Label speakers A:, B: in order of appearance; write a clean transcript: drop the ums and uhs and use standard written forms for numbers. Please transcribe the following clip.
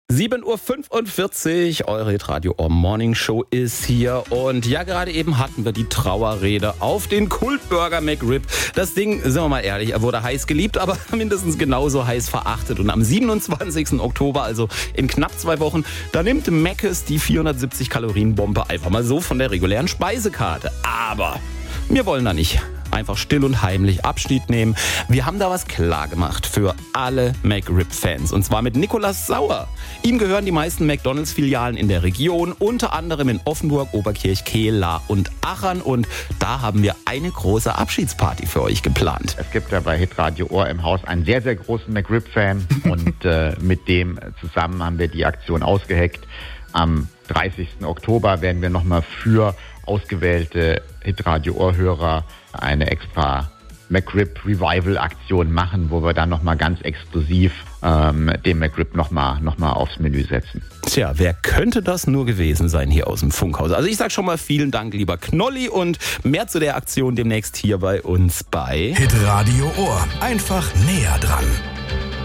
A: 7.45 Uhr, eure Radio Ohr Morning Show ist hier. Und ja, gerade eben hatten wir die Trauerrede auf den Kultburger McRib. Das Ding, sind wir mal ehrlich, er wurde heiß geliebt, aber mindestens genauso heiß verachtet. Und am 27. Oktober, also in knapp 2 Wochen, da nimmt Mc's die 470 Kalorien-Bombe einfach mal so von der regulären Speisekarte. Aber wir wollen da nicht einfach still und heimlich Abschied nehmen. Wir haben da was klar gemacht für alle McRib-Fans. Und zwar mit Nikolaus Sauer. Ihm gehören die meisten McDonalds-Filialen in der Region, unter anderem in Offenburg, Oberkirch, Kehl, Lahr und Achern. Und da haben wir eine große Abschiedsparty für euch geplant.
B: Es gibt ja bei Hitradio Ohr im Haus einen sehr, sehr großen McRib-Fan. Und mit dem zusammen haben wir die Aktion ausgeheckt. Am 30. Oktober werden wir nochmal für ausgewählte Hitradio Ohr-Hörer eine extra McRib Revival Aktion machen, wo wir dann nochmal ganz exklusiv den McRib nochmal aufs Menü setzen.
A: Tja, wer könnte das nur gewesen sein hier aus dem Funkhaus? Also ich sag schon mal vielen Dank, lieber Knolli, und mehr zu der Aktion demnächst hier bei uns bei
C: Hitradio Ohr. Einfach näher dran.